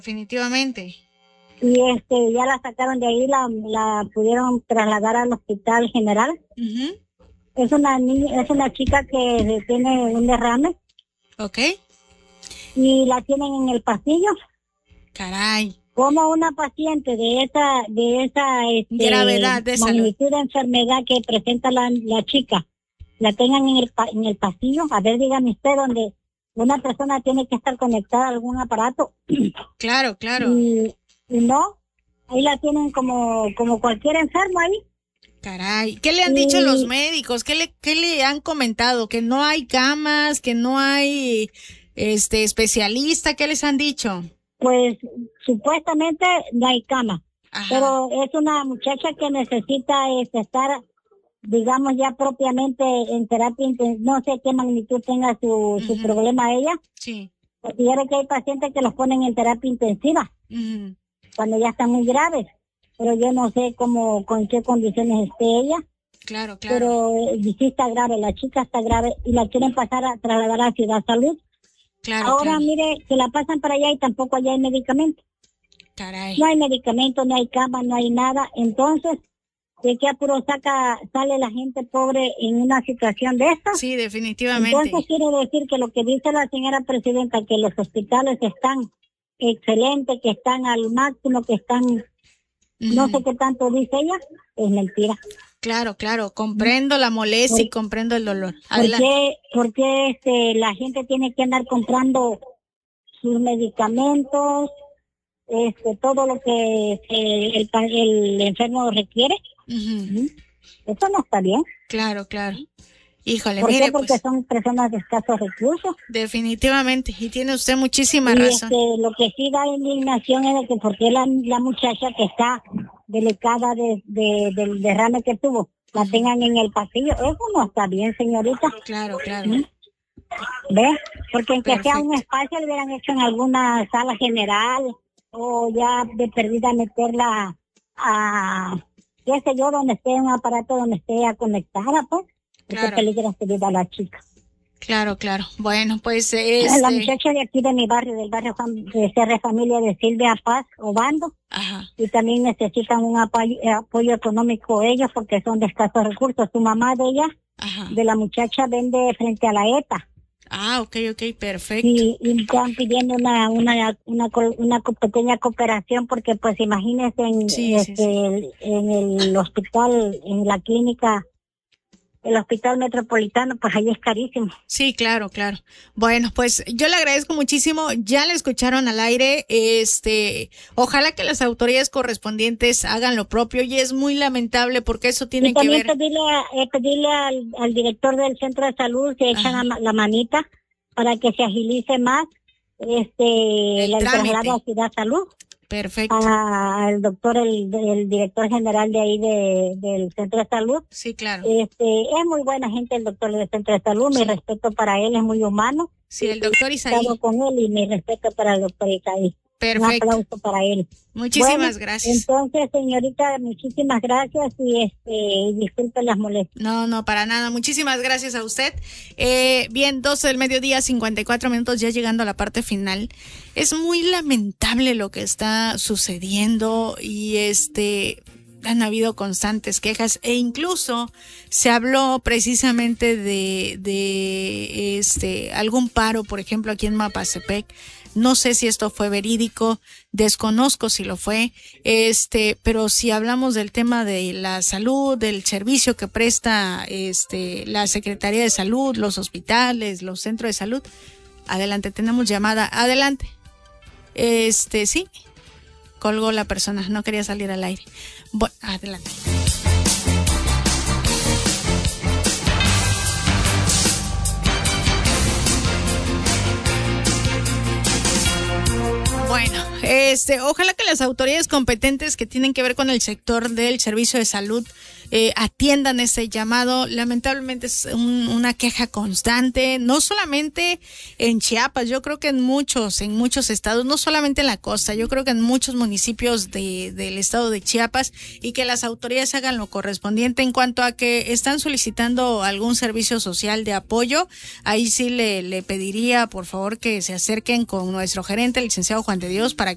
definitivamente. Y ya la sacaron de ahí, la pudieron trasladar al hospital general. Uh-huh. Es una chica que tiene un derrame. Ok. Y la tienen en el pasillo. Caray. Como una paciente de esa gravedad de magnitud salud, de enfermedad que presenta la chica, la tengan en el pasillo. A ver, dígame usted, donde una persona tiene que estar conectada a algún aparato. Claro. Y no, ahí la tienen como cualquier enfermo ahí. Caray, ¿qué le han dicho los médicos? ¿Qué le han comentado? ¿Que no hay camas, que no hay especialista? ¿Qué les han dicho? Pues supuestamente no hay cama. Ajá. Pero es una muchacha que necesita estar, digamos, ya propiamente en terapia, no sé qué magnitud tenga su problema ella. Sí. Porque ya ve que hay pacientes que los ponen en terapia intensiva cuando ya están muy graves. Pero yo no sé con qué condiciones esté ella. Claro. Pero sí está grave, la chica está grave y la quieren pasar a trasladar a Ciudad Salud. Ahora, mire, que la pasan para allá y tampoco allá hay medicamento. Caray. No hay medicamento, no hay cama, no hay nada. Entonces, ¿de qué apuro sale la gente pobre en una situación de esta? Sí, definitivamente. Entonces, quiere decir que lo que dice la señora presidenta, que los hospitales están excelentes, que están al máximo, que están, no sé qué tanto dice ella, es mentira. Claro, comprendo la molestia y comprendo el dolor. ¿Por qué la gente tiene que andar comprando sus medicamentos, todo lo que el enfermo requiere? Eso no está bien. Claro. Híjole, ¿Por mire, qué? Porque pues, son personas de escasos recursos. Definitivamente, y tiene usted muchísima razón. Lo que sí da indignación es de que porque la muchacha que está delicada del derrame que tuvo, la tengan en el pasillo. Eso no está bien, señorita. Claro. ¿Ve? Porque en que sea un espacio le hubieran hecho en alguna sala general o ya de perdida meterla a, qué sé yo, donde esté un aparato donde esté conectada, pues. Porque peligra su vida a la chica. Claro. Bueno, pues la muchacha de aquí de mi barrio, del barrio de CR Familia de Silvia Paz Obando. Ajá. Y también necesitan un apoyo económico ellos porque son de escasos recursos. Su mamá de ella, de la muchacha, vende frente a la ETA. Ah, ok, perfecto. Y están pidiendo una pequeña cooperación porque pues imagínense en el hospital, en la clínica, el hospital metropolitano, pues ahí es carísimo. Sí, claro. Bueno, pues yo le agradezco muchísimo. Ya le escucharon al aire. Ojalá que las autoridades correspondientes hagan lo propio y es muy lamentable porque eso tiene que ver. Y también pedirle al director del centro de salud que echan la manita para que se agilice más el traslado a Ciudad Salud. Perfecto. Al doctor, el director general de ahí del centro de salud. Sí, claro. Es muy buena gente el doctor del centro de salud. Mi respeto para él, es muy humano. Sí, el doctor Isaí. He estado con él y mi respeto para el doctor Isaí. Perfecto. Un aplauso para él. Muchísimas gracias. Entonces, señorita, muchísimas gracias y disculpe las molestias. No, para nada. Muchísimas gracias a usted. Bien, 12 del mediodía, 54 minutos, ya llegando a la parte final. Es muy lamentable lo que está sucediendo y han habido constantes quejas e incluso se habló precisamente de algún paro, por ejemplo, aquí en Mapastepec. No sé si esto fue verídico, desconozco si lo fue, pero si hablamos del tema de la salud, del servicio que presta la Secretaría de Salud, los hospitales, los centros de salud. Adelante, tenemos llamada. Adelante. Sí. Colgó la persona, no quería salir al aire. Bueno, adelante. Bueno, ojalá que las autoridades competentes que tienen que ver con el sector del servicio de salud atiendan ese llamado. Lamentablemente es una queja constante, no solamente en Chiapas, yo creo que en muchos estados, no solamente en la costa, yo creo que en muchos municipios del estado de Chiapas, y que las autoridades hagan lo correspondiente en cuanto a que están solicitando algún servicio social de apoyo. Ahí sí le pediría por favor que se acerquen con nuestro gerente, el licenciado Juan de Dios, para